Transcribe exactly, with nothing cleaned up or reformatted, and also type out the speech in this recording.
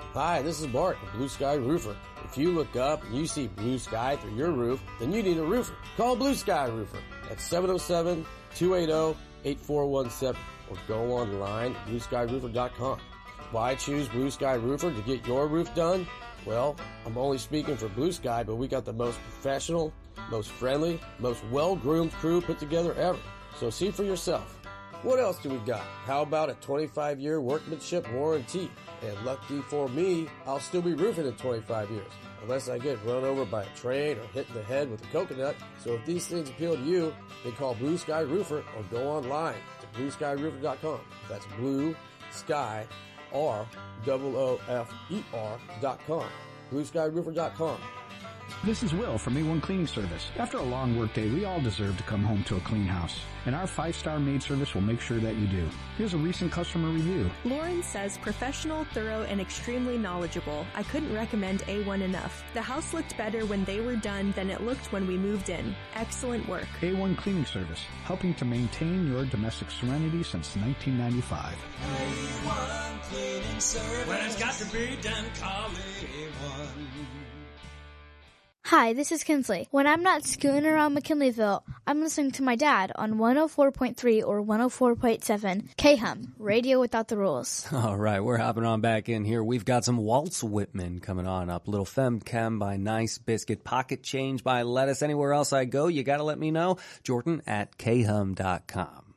Hi, this is Bart with Blue Sky Roofer. If you look up and you see blue sky through your roof, then you need a roofer. Call Blue Sky Roofer at seven oh seven, two eight oh, eight four one seven or go online at blue sky roofer dot com. Why choose Blue Sky Roofer to get your roof done? Well, I'm only speaking for Blue Sky, but we got the most professional, most friendly, most well-groomed crew put together ever. So see for yourself. What else do we got? How about a twenty-five year workmanship warranty? And lucky for me, I'll still be roofing in twenty-five years. Unless I get run over by a train or hit in the head with a coconut. So if these things appeal to you, then call Blue Sky Roofer or go online to blue sky roofer dot com. That's Blue Sky, R O O F E R dot com. blue sky roofer dot com. This is Will from A one Cleaning Service. After a long workday, we all deserve to come home to a clean house. And our five-star maid service will make sure that you do. Here's a recent customer review. Lauren says, professional, thorough, and extremely knowledgeable. I couldn't recommend A one enough. The house looked better when they were done than it looked when we moved in. Excellent work. A one Cleaning Service, helping to maintain your domestic serenity since nineteen ninety-five. A one Cleaning Service. When it's got to be done, call A one. Hi, this is Kinsley. When I'm not scooting around McKinleyville, I'm listening to my dad on one oh four point three or one oh four point seven K H U M, Radio Without the Rules. All right, we're hopping on back in here. We've got some Waltz Whitman coming on up. Little Femme Chem by Nice Biscuit. Pocket Change by Lettuce. Anywhere else I go, you got to let me know. Jordan at K H U M dot com.